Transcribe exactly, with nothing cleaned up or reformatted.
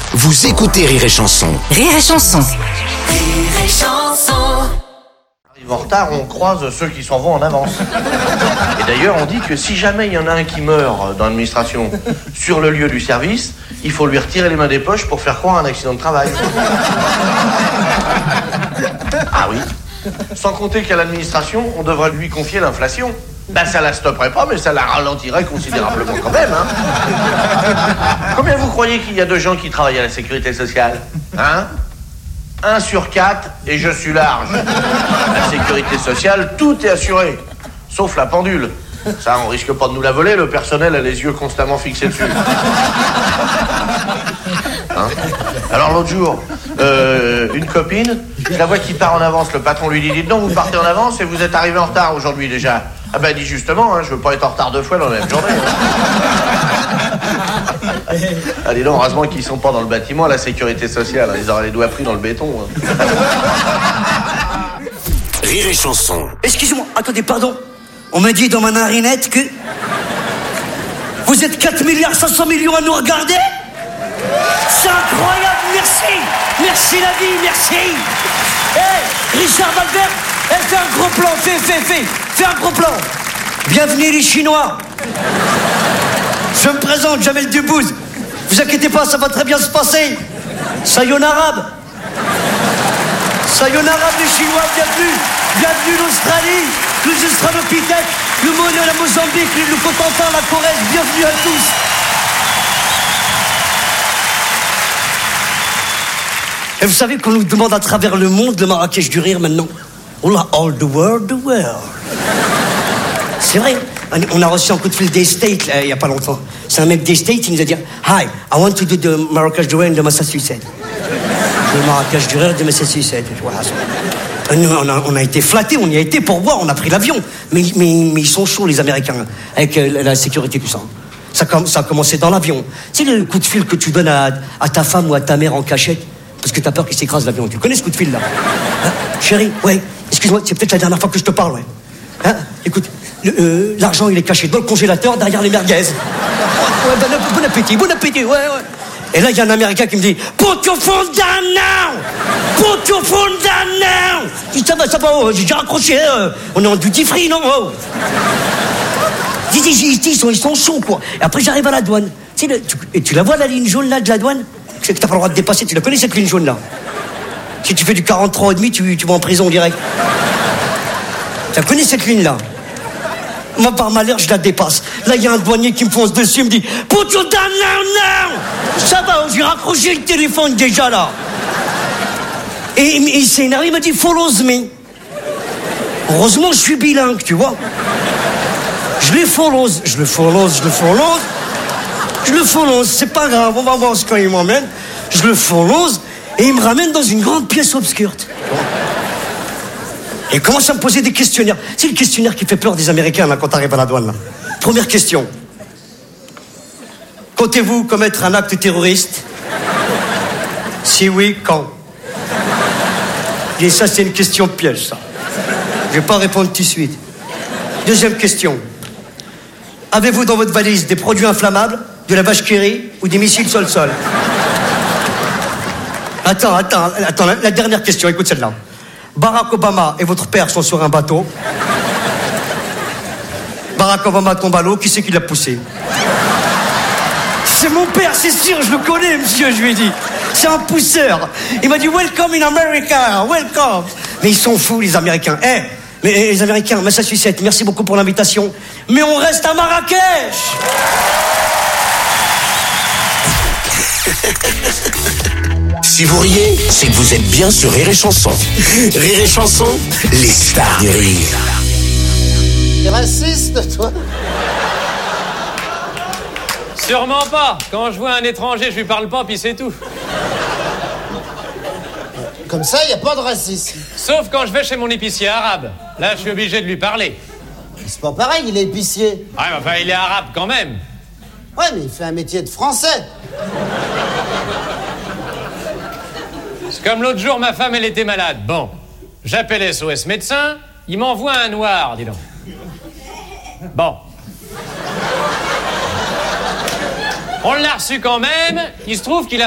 Vous écoutez Rire et Chanson. Rire et Chanson. Rire et Chanson. En retard, on croise ceux qui s'en vont en avance. Et d'ailleurs, on dit que si jamais il y en a un qui meurt dans l'administration sur le lieu du service, il faut lui retirer les mains des poches pour faire croire à un accident de travail. Ah oui. Sans compter qu'à l'administration, on devrait lui confier l'inflation. Ben ça la stopperait pas, mais ça la ralentirait considérablement quand même, hein. Combien vous croyez qu'il y a de gens qui travaillent à la sécurité sociale? Hein? Un sur quatre, et je suis large. La sécurité sociale, tout est assuré, sauf la pendule. Ça, on risque pas de nous la voler, le personnel a les yeux constamment fixés dessus. Hein? Alors l'autre jour, euh, une copine, je la vois qui part en avance, le patron lui dit, dites donc, vous partez en avance et vous êtes arrivé en retard aujourd'hui déjà. Ah ben, elle dit justement, hein, je veux pas être en retard deux fois dans la même journée. Ah, dis donc, heureusement qu'ils sont pas dans le bâtiment à la sécurité sociale, hein, ils auraient les doigts pris dans le béton. Hein. Rire et Chanson. Excusez-moi, attendez, pardon. On m'a dit dans ma narinette que... Vous êtes quatre milliards cinq cents millions à nous regarder? C'est incroyable, merci. Merci la vie, merci. Hé, hey, Richard Valbert, hey, fais un gros plan, fais, fais, fais. Fais un gros plan. Bienvenue les Chinois. Je me présente, Jamel Debbouze. Vous inquiétez pas, ça va très bien se passer. Sayonara. Sayonara les Chinois, bienvenue. Bienvenue l'Australie, les Australopithèques, le Mono, la Mozambique, le Cotentin, la Corrèze, bienvenue à tous. Et vous savez qu'on nous demande à travers le monde le Marrakech du rire maintenant. On a all the world, the world. C'est vrai. On a reçu un coup de fil des States là, il n'y a pas longtemps. C'est un mec des States, il nous a dit Hi, I want to do the Marrakech du rire de Massachusetts. Le Marrakech du rire de Massachusetts. Voilà. Nous, on, a, on a été flattés, on y a été pour voir, on a pris l'avion. Mais, mais, mais ils sont chauds, les Américains, avec euh, la sécurité, tout ça. Ça, ça a commencé dans l'avion. Tu sais, le coup de fil que tu donnes à, à ta femme ou à ta mère en cachette, parce que t'as peur qu'il s'écrase l'avion. Tu connais ce coup de fil-là? Hein, chérie, ouais, excuse-moi, c'est peut-être la dernière fois que je te parle, ouais. Hein, écoute, le, euh, l'argent, il est caché dans le congélateur, derrière les merguez. Ouais, bon, bon appétit, bon appétit, ouais, ouais. Et là, il y a un Américain qui me dit Put your phone down now! Put your phone down now! Je dis, ça va, ça va, oh, j'ai déjà raccroché, euh, on est en duty free, non? Oh. Dis, dis, dis, dis, ils sont, ils sont chauds, quoi. Et après, j'arrive à la douane. Tu sais, le, tu, et tu la vois, la ligne jaune, là, de la douane? C'est que t'as pas le droit de dépasser, tu la connais, cette ligne jaune, là? Si tu fais du quarante-trois et demi, tu, tu vas en prison direct. Tu la connais, cette ligne, là? Moi, par malheur, je la dépasse. Là, il y a un douanier qui me fonce dessus, il me dit Put your down now, now! Ça va, j'ai raccroché le téléphone déjà, là. Et, et il s'est énervé, il m'a dit Follow me. Heureusement, je suis bilingue, tu vois. Je les follow, je le follow, je le follow. Je le follow, c'est pas grave, on va voir ce qu'il m'emmène. Je le follow, et il me ramène dans une grande pièce obscure. Et il commence à me poser des questionnaires. C'est le questionnaire qui fait peur des Américains là, quand t'arrives à la douane. Là. Première question. Comptez-vous commettre un acte terroriste? Si oui, quand? Et ça, c'est une question de piège, ça. Je vais pas répondre tout de suite. Deuxième question. Avez-vous dans votre valise des produits inflammables, de la vache qui rit ou des missiles sol-sol? Attends, attends, attends, la, la dernière question, écoute celle-là. Barack Obama et votre père sont sur un bateau. Barack Obama tombe à l'eau, qui c'est qui l'a poussé? C'est mon père, c'est sûr, je le connais, monsieur, je lui ai dit. C'est un pousseur. Il m'a dit, welcome in America, welcome. Mais ils sont fous, les Américains. Eh, hey, mais les Américains, Massachusetts, merci beaucoup pour l'invitation. Mais on reste à Marrakech. Si vous riez, c'est que vous êtes bien sur Rire et Chanson. Rire et Chanson, les stars du rire. T'es raciste, toi? Sûrement pas. Quand je vois un étranger, je lui parle pas, puis c'est tout. Comme ça, y a pas de racisme. Sauf quand je vais chez mon épicier arabe. Là, je suis obligé de lui parler. C'est pas pareil, il est épicier. Ah, mais enfin, il est arabe quand même. Ouais, mais il fait un métier de français. C'est comme l'autre jour, ma femme, elle était malade. Bon, j'appelle S O S médecin, il m'envoie un noir, dis donc. Bon. On l'a reçu quand même, il se trouve qu'il a